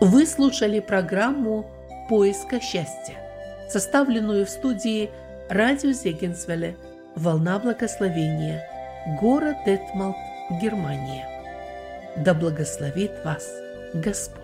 Вы слушали программу «Поиска счастья», составленную в студии радио Зегенсвелле «Волна благословения», город Детмалт, Германия. Да благословит вас Господь!